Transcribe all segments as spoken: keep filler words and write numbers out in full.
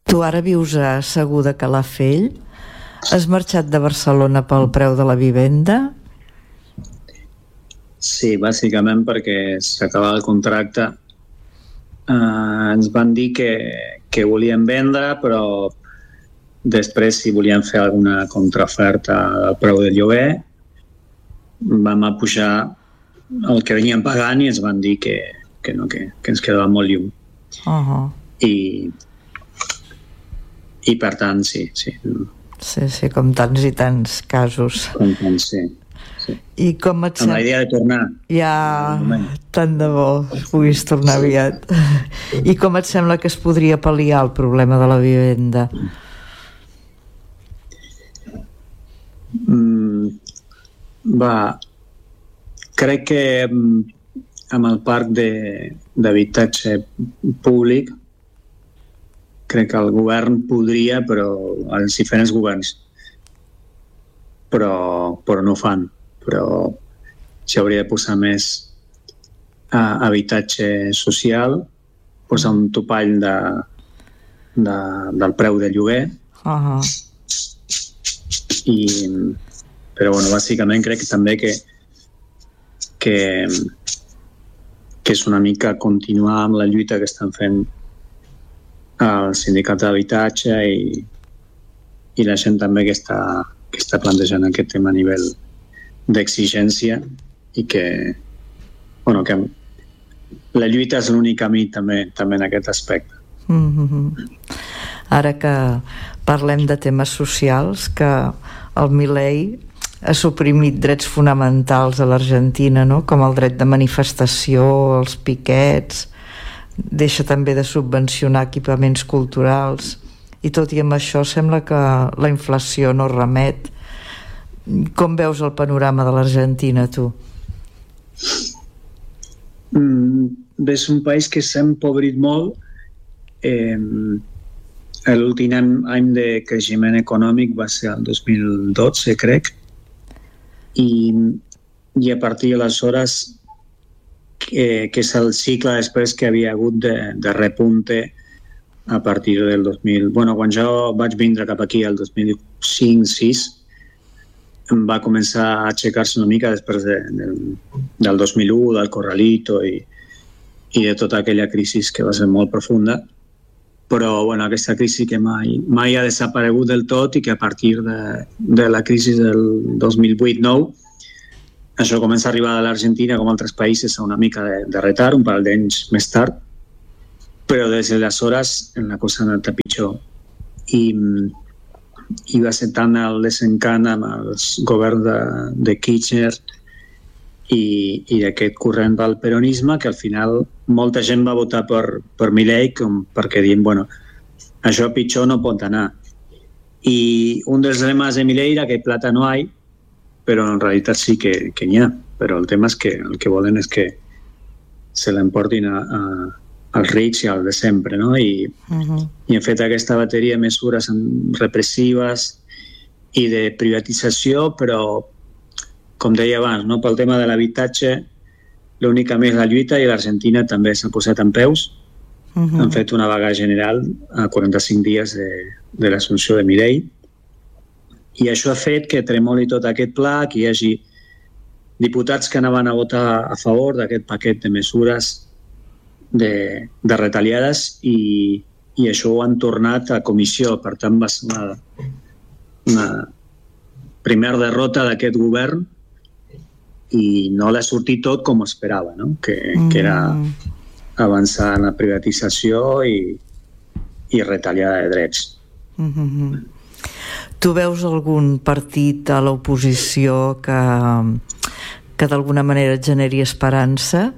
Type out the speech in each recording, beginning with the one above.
Tu ara vius a Segur de Calafell. Has marxat de Barcelona pel preu de la vivenda? Sí, bàsicament perquè s'acaba el contracte. Uh, ens van dir que, que volien vendre, però després, si volien fer alguna contraoferta al preu del lloguer, vam a pujar el que venien pagant i ens van dir que, que, no, que, que ens quedava molt lluny. Uh-huh. I, i per tant, sí, sí. Sí, sí, com tants i tants casos. Com tants, sí. sí. I com et Amb la idea de tornar. Ja, tant de bo puguis tornar aviat. I com et sembla que es podria pal·liar el problema de la vivenda? Mm, va, crec que amb el parc d'habitatge públic crec que el govern podria, però els diferents governs però, però no ho fan, però s'hauria de posar més uh, habitatge social, posar un topall de, de, del preu de lloguer. Uh-huh. I, però bueno, bàsicament crec que també que, que, que és una mica continuar amb la lluita que estan fent el sindicat d'habitatge i, i la gent també que està, que està plantejant aquest tema a nivell d'exigència i que, bueno, que la lluita és l'únic camí també, també en aquest aspecte. Mm-hmm. Ara que parlem de temes socials, que el Milei ha suprimit drets fonamentals a l'Argentina, no? Com el dret de manifestació, els piquets, deixa també de subvencionar equipaments culturals, i tot i amb això sembla que la inflació no remet. Com veus el panorama de l'Argentina, tu? Mm, és un país que s'ha empobrit molt. Eh, l'últim any de creixement econòmic va ser el dos mil dotze, crec, i, i a partir d'aleshores que, que és el cicle després que havia hagut de, de repunte a partir del dos mil... Bueno, quan jo vaig vindre cap aquí el dos mil cinc sis va començar a aixecar-se una mica després de, de, del dos mil u, del Corralito i, i de tota aquella crisi que va ser molt profunda, però bueno, aquesta crisi que mai, mai ha desaparegut del tot i que a partir de, de la crisi del dos mil vuit nou això comença a arribar a l'Argentina com a altres països a una mica de, de retard, un parell d'anys més tard, però des d'aleshores la cosa ha anat a pitjor. I, i va ser tant el desencant amb els governs de, de Kirchner i, i d'aquest corrent del peronisme que al final molta gent va votar per, per Milei com perquè dient, bueno, això pitjor no pot anar. I un dels lemes de Milei era que plata no hay, però en realitat sí que, que n'hi ha. Però el tema és que el que volen és que se l'emportin a, a, als rics i al de sempre, no? I, uh-huh. i han fet aquesta bateria de mesures repressives i de privatització, però, com deia abans, no? Pel tema de l'habitatge, l'únic camí és la lluita i l'Argentina també s'ha posat en peus. Uh-huh. Han fet una vaga general a quaranta-cinc dies de, de l'assumpció de Milei, i això ha fet que tremoli tot aquest pla, que hi hagi diputats que anaven a votar a favor d'aquest paquet de mesures de, de retallades i, i això ho han tornat a comissió. Per tant, va ser una, una primera derrota d'aquest govern i no l'ha sortit tot com esperava, no? que, mm. que era avançar en la privatització i, i retallada de drets. Mm-hmm. Tu veus algun partit a l'oposició que, que d'alguna manera et generi esperança?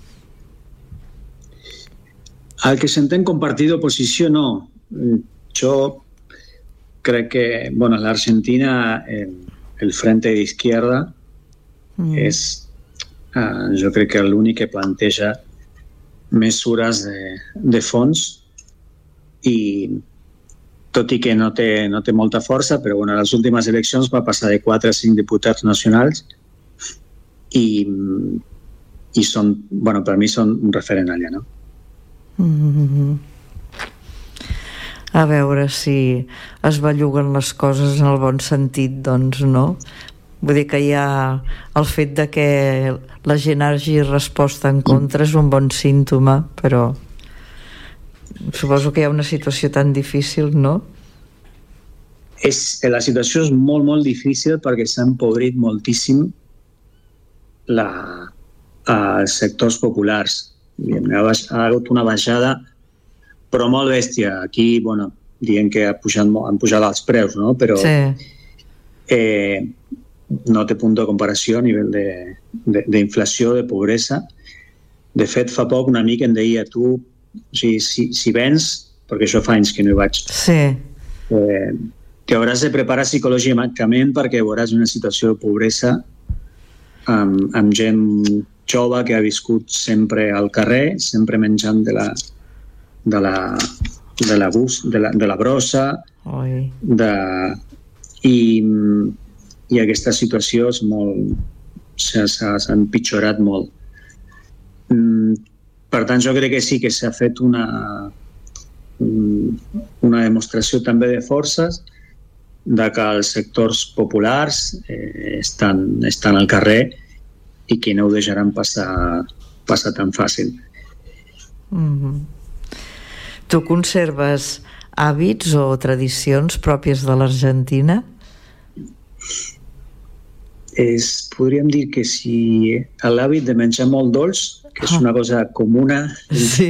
El que s'entén com partit d'oposició, no. Jo crec que, bueno, a l'Argentina el, el Frente de Izquierda mm. és, uh, jo crec que l'únic que planteja mesures de, de fons i tot i que no té, no té molta força, però bueno, a les últimes eleccions va passar de quatre a cinc diputats nacionals i, i són, bueno, per mi són un referent allà, no? Mm-hmm. A veure si es belluguen les coses en el bon sentit, doncs no. Vull dir que hi ha el fet de que la gent hagi resposta en contra és un bon símptoma, però suposo que hi ha una situació tan difícil, no? És, la situació és molt, molt difícil perquè s'ha empobrit moltíssim la, els sectors populars. Ha hagut una baixada, però molt bèstia. Aquí, bueno, dient que ha pujat, han pujat els preus, no? Però sí. eh, no té punt de comparació a nivell d'inflació, de, de, de pobresa. De fet, fa poc un amic em deia, tu, o sigui, si, si vens, perquè això fa anys que no hi vaig, sí. eh, que hauràs de preparar psicològicament perquè veuràs una situació de pobresa amb, amb gent jove que ha viscut sempre al carrer, sempre menjant de la de la, de la, bus, de la, de la brossa, de, i, i aquesta situació és molt, s'ha empitjorat molt. Per tant, jo crec que sí que s'ha fet una, una demostració també de forces de que els sectors populars eh, estan, estan al carrer i que no ho deixaran passar, passar tan fàcil. Mm-hmm. Tu conserves hàbits o tradicions pròpies de l'Argentina? És, podríem dir que si l'hàbit de menjar molt dolç, que és una cosa comuna, sí.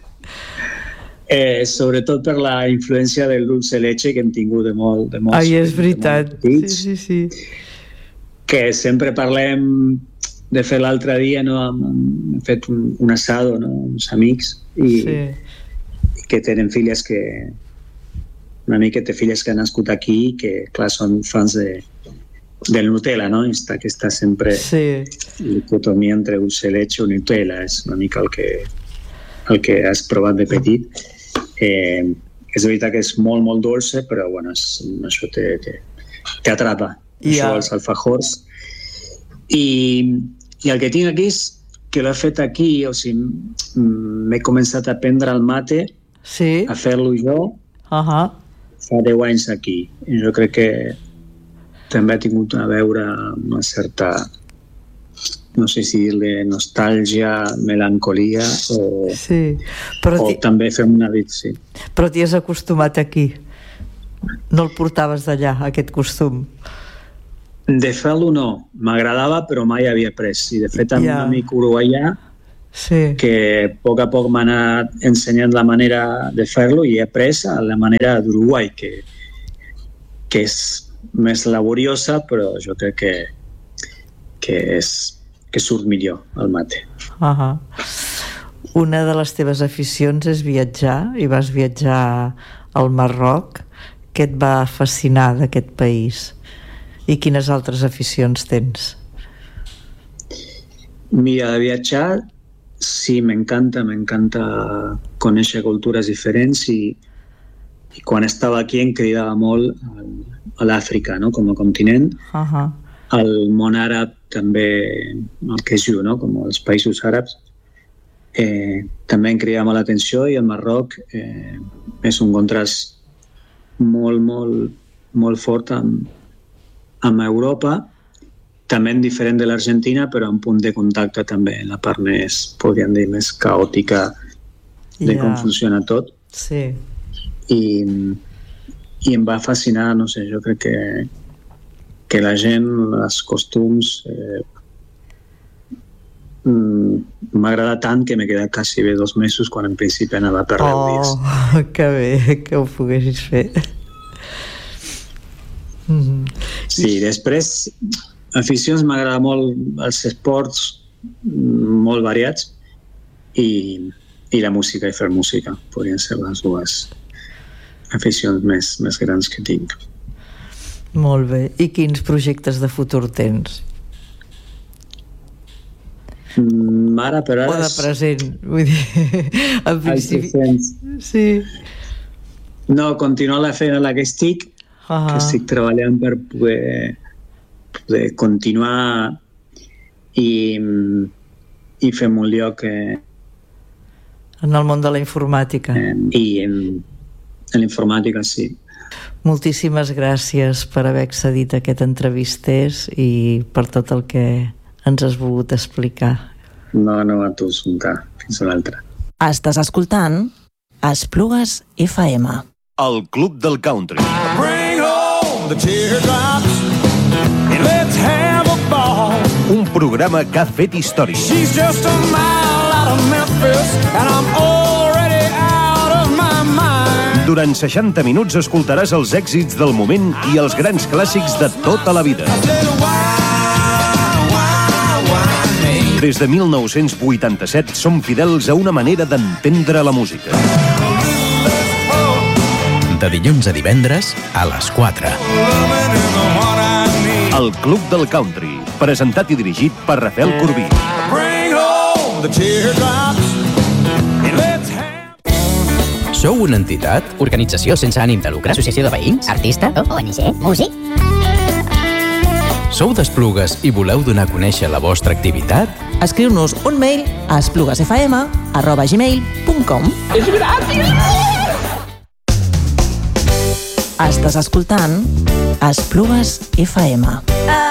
eh, sobretot per la influència del dulce leche que hem tingut de molt, de molts, Ai, és veritat. De molts sí, sí, sí. Que sempre parlem. De fet, l'altre dia no, hem fet un, un asado, no? Uns amics, i sí. que tenen filles que... Una mica té filles que han nascut aquí, que, clar, són fans de, del Nutella, no? Està, que està sempre sí. dicotomia entre dulce leche o Nutella, és una mica el que, el que has provat de petit. Eh, és veritat que és molt, molt dolce, però, bueno, és, això t'atrapa. Yeah. Això, els alfajors. I... I el que tinc aquí és que l'he fet aquí, o sigui, m'he començat a aprendre el mate, sí. a fer-lo jo, uh-huh. fa deu anys aquí. I jo crec que també ha tingut a veure una certa, no sé si dir-li nostàlgia, melancolia, o, sí. Però o també fer un hàbit, sí. Però t'hi has acostumat aquí? No el portaves d'allà, aquest costum? De fer-lo no, m'agradava però mai havia pres, i de fet amb yeah. un amic uruguaià sí. que a poc a poc m'ha anat ensenyant la manera de fer-lo i he après la manera d'Uruguai, que, que és més laboriosa, però jo crec que, que, és, que surt millor el mate. Uh-huh. Una de les teves aficions és viatjar, i vas viatjar al Marroc. Què et va fascinar d'aquest país? I quines altres aficions tens? Mira, de viatjar, sí, m'encanta, m'encanta conèixer cultures diferents i, i quan estava aquí em cridava molt a l'Àfrica, no?, com a continent. Uh-huh. El món àrab també, el que es diu, no?, com els països àrabs, eh, també em cridava molt l'atenció, i el Marroc eh, és un contrast molt, molt, molt fort amb amb Europa, també diferent de l'Argentina, però un punt de contacte també, la part més, podríem dir, més caòtica de yeah. com funciona tot. Sí. I, i em va fascinar, no sé, jo crec que, que la gent, els costums, eh, m'agrada tant que m'he quedat quasi bé dos mesos quan en principi anava per deu dies. Oh, que bé que ho poguessis fer. Mm-hmm. Sí, després aficions, m'agrada molt els esports molt variats i, i la música i fer música podrien ser les dues aficions més, més grans que tinc. Molt bé, i quins projectes de futur tens? Mm, ara per ara... O de present, vull dir, en principi... Sí. No, continuar la feina en la que estic, uh-huh. que estic treballant per poder, poder continuar i, i fer un lloc eh, en el món de la informàtica eh, i en, en la informàtica sí. Moltíssimes gràcies per haver accedit a aquest entrevisters i per tot el que ens has volgut explicar. No, no, a tu, Sunca. Fins una altra. Estàs escoltant Esplugues F M. El Club del Country. Bring home the teardrops and let's have a ball. Un programa que ha fet història. She's just a mile out of Memphis and I'm already out of my mind. Durant seixanta minuts escoltaràs els èxits del moment i els grans clàssics de tota la vida. Des de mil nou-cents vuitanta-set som fidels a una manera d'entendre la música. De dilluns a divendres a les quatre. El Club del Country, presentat i dirigit per Rafael Corbí. Sou una entitat? Organització sense ànim de lucre? Associació de veïns? Artista? O N G? Músic? Sou d'Esplugues i voleu donar a conèixer la vostra activitat? Escriu-nos un mail a espluguesfm arroba gmail punt com. És gràcies! Estàs escoltant Esplugues F M.